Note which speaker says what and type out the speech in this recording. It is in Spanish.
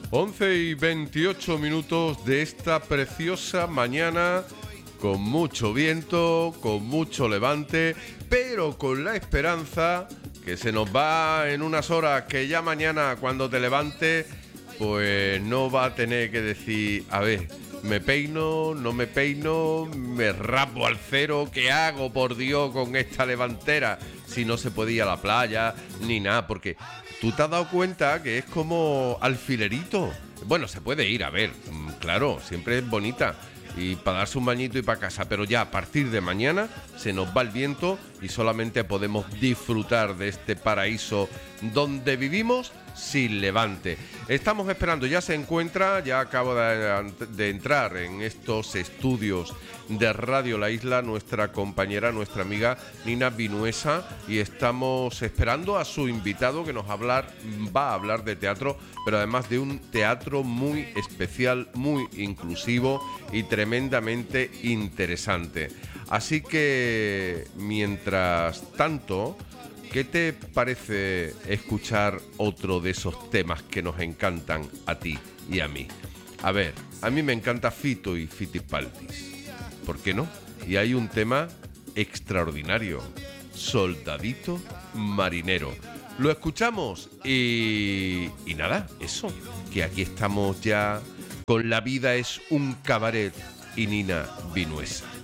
Speaker 1: 11:28 de esta preciosa mañana, con mucho viento, con mucho levante, pero con la esperanza que se nos va en unas horas, que ya mañana cuando te levantes, pues no va a tener que decir, a ver, me peino, no me peino, me rapo al cero, ¿qué hago, por Dios, con esta levantera? Si no se puede ir a la playa, ni nada, porque tú te has dado cuenta que es como alfilerito. Bueno, se puede ir, a ver, claro, siempre es bonita, y para darse un bañito y para casa, pero ya a partir de mañana se nos va el viento y solamente podemos disfrutar de este paraíso donde vivimos sin levante. Estamos esperando, ya se encuentra, ya acabo de entrar en estos estudios de Radio La Isla nuestra compañera, nuestra amiga Nina Vinuesa, y estamos esperando a su invitado que va a hablar de teatro, pero además de un teatro muy especial, muy inclusivo y tremendamente interesante. Así que, mientras tanto, ¿qué te parece escuchar otro de esos temas que nos encantan a ti y a mí? A ver, a mí me encanta Fito y Fitipaldis, ¿por qué no? Y hay un tema extraordinario, Soldadito Marinero. Lo escuchamos y nada, eso, que aquí estamos ya con La vida es un cabaret y Nina Vinuesa.